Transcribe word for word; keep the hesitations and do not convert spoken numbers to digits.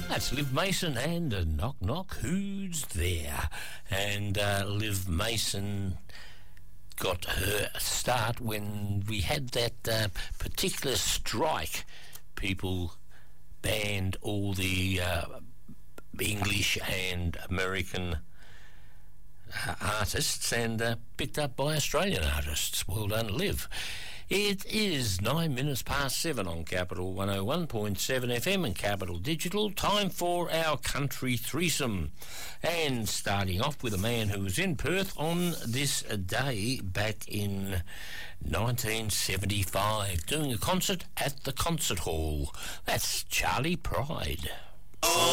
That's Liv Mason and uh, Knock Knock, Who's There? And uh, Liv Mason got her start when we had that uh, particular strike. People banned all the uh, English and American uh, artists and uh, picked up by Australian artists. Well done, Liv. It is nine minutes past seven on Capital one oh one point seven F M and Capital Digital. Time for our country threesome. And starting off with a man who was in Perth on this day back in nineteen seventy-five, doing a concert at the Concert Hall. That's Charlie Pride. Oh!